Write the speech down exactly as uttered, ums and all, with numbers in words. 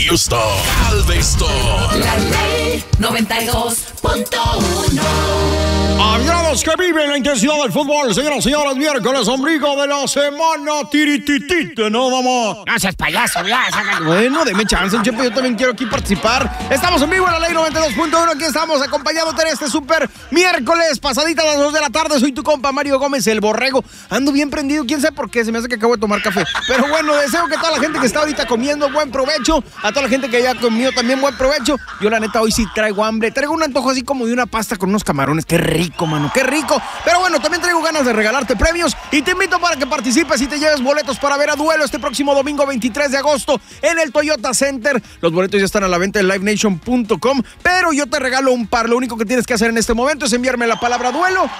Houston, Galveston. La Ley noventa y dos punto uno. Aviados que viven la intensidad del fútbol, señoras y señores, miércoles, ombligo de la semana, tirititite, no vamos. No seas payaso, ya, sácalo. Bueno, deme chance, Chepe, yo también quiero aquí participar. Estamos en vivo en la Ley noventa y dos punto uno, aquí estamos acompañándote en este súper miércoles, pasadita a las dos de la tarde. Soy tu compa Mario Gómez, el borrego. Ando bien prendido, quién sabe por qué, se me hace que acabo de tomar café. Pero bueno, deseo que toda la gente que está ahorita comiendo buen provecho, a toda la gente que ya comió también buen provecho. Yo la neta hoy sí traigo hambre, traigo un antojo así como de una pasta con unos camarones, qué rico, mano, qué rico. Pero bueno, también traigo ganas de regalarte premios y te invito para que participes y te lleves boletos para ver a Duelo este próximo domingo veintitrés de agosto en el Toyota Center. Los boletos ya están a la venta en live nation punto com, pero yo te regalo un par. Lo único que tienes que hacer en este momento es enviarme la palabra Duelo